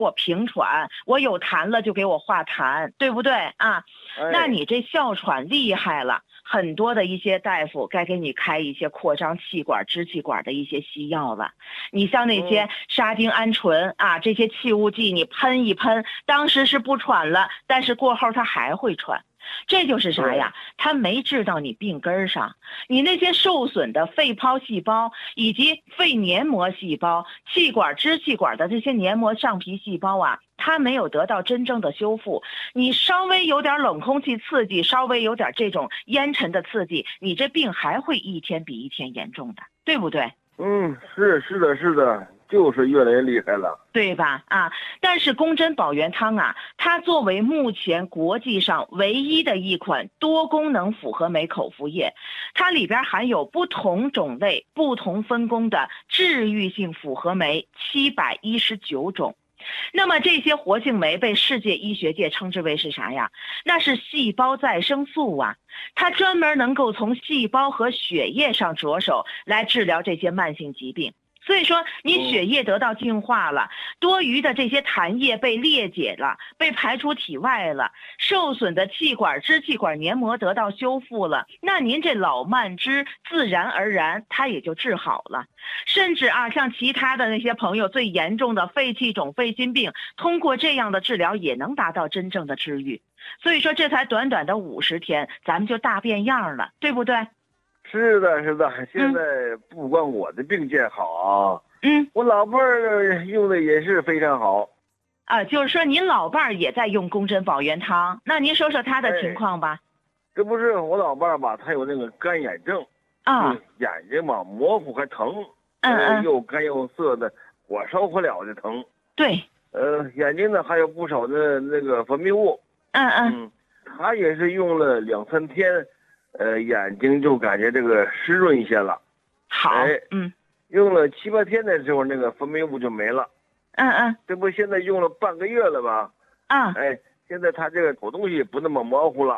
我平喘，我有痰了就给我化痰，对不对啊？那你这哮喘厉害了，很多的一些大夫该给你开一些扩张气管、支气管的一些西药了。你像那些沙丁胺醇啊，这些气雾剂你喷一喷，当时是不喘了，但是过后它还会喘。这就是啥呀？它没治到你病根上，你那些受损的肺泡细胞以及肺黏膜细胞、气管、支气管的这些黏膜上皮细胞啊，它没有得到真正的修复。你稍微有点冷空气刺激，稍微有点这种烟尘的刺激，你这病还会一天比一天严重的，对不对？ 是的，就是越来越厉害了， 对吧？啊，但是宫针保元汤啊，它作为目前国际上唯一的一款多功能复合酶口服液，它里边含有不同种类、不同分工的治愈性复合酶719种。那么这些活性酶被世界医学界称之为是啥呀？那是细胞再生素啊，它专门能够从细胞和血液上着手来治疗这些慢性疾病。所以说你血液得到净化了，多余的这些痰液被裂解了，被排出体外了，受损的气管、支气管黏膜得到修复了，那您这老慢支自然而然它也就治好了。甚至啊，像其他的那些朋友最严重的肺气肿、肺心病，通过这样的治疗也能达到真正的治愈。所以说这才短短的50天，咱们就大变样了，对不对？ 是的，现在不光我的病见好，我老伴儿用的也是非常好。 啊，就是说您老伴儿也在用宫针保元汤，那您说说他的情况吧。 这不是我老伴儿吧，他有那个干眼症啊， 眼睛嘛模糊还疼，又干又涩的，火烧火燎的疼。 对， 眼睛呢还有不少的那个分泌物。他也是用了2-3天。眼睛就感觉这个湿润一些了， 好， 用了7-8天的时候，那个分泌物就没了，这不现在用了半个月了吧，现在他这个口东西不那么模糊了，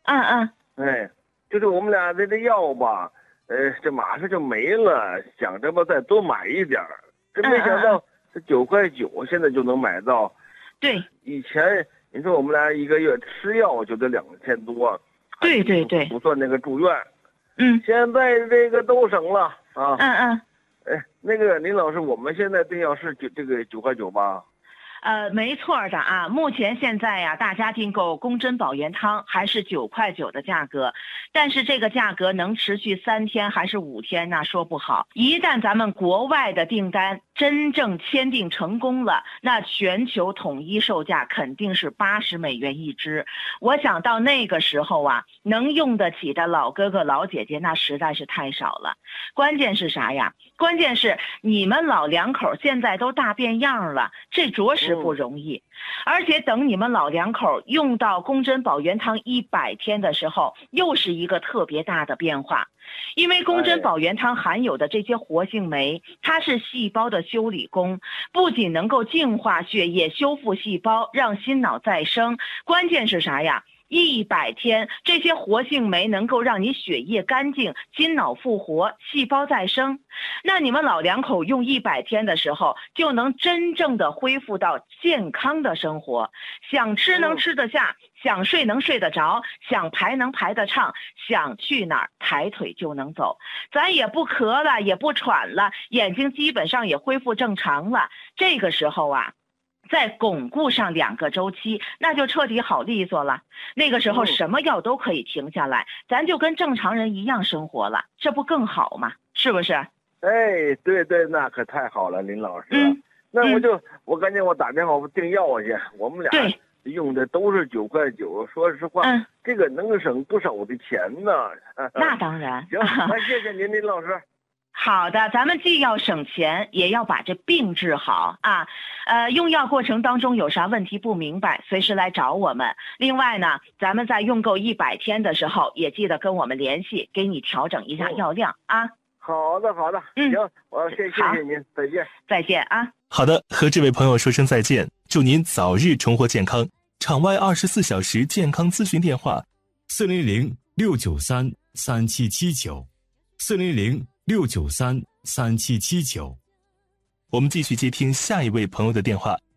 就是我们俩这药吧，这马上就没了，想着吧再多买一点儿，这没想到这9块9现在就能买到， 对， 以前你说我们俩一个月吃药就得2000多。 对， 不算那个住院，现在这个都省了啊，那个林老师，我们现在订药是这个9块9吧？ 没错的啊，目前现在呀，大家订购宫针保元汤还是9块9的价格，但是这个价格能持续3天还是5天那说不好。一旦咱们国外的订单真正签订成功了，那全球统一售价肯定是80美元一支。我想到那个时候啊，能用得起的老哥哥老姐姐那实在是太少了。关键是啥呀？关键是你们老两口现在都大变样了，这着实不容易。而且等你们老两口用到宫针保元汤100天的时候，又是一个特别大的变化。因为宫针保元汤含有的这些活性酶，它是细胞的修理工，不仅能够净化血液、修复细胞，让心脑再生，关键是啥呀？100天，这些活性酶能够让你血液干净，心脑复活，细胞再生。那你们老两口用100天的时候，就能真正的恢复到健康的生活，想吃能吃得下，想睡能睡得着，想排能排得畅，想去哪儿抬腿就能走，咱也不咳了，也不喘了，眼睛基本上也恢复正常了。这个时候啊，再巩固上2个周期，那就彻底好利索了。那个时候什么药都可以停下来，咱就跟正常人一样生活了，这不更好吗？是不是？ 对，那可太好了，林老师。那我赶紧打电话订药去，我们俩用的都是9块9，说实话，这个能省不少的钱呢。 那当然。 行，那谢谢您，林老师。 好的，咱们既要省钱，也要把这病治好啊。用药过程当中有啥问题不明白，随时来找我们。另外呢，咱们在用够100天的时候，也记得跟我们联系，给你调整一下药量啊。 好的，行，我谢谢您，再见啊。 好的，和这位朋友说声再见，祝您早日重获健康。场外24小时健康咨询电话：400-693-3779，400-693-3779。我们继续接听下一位朋友的电话。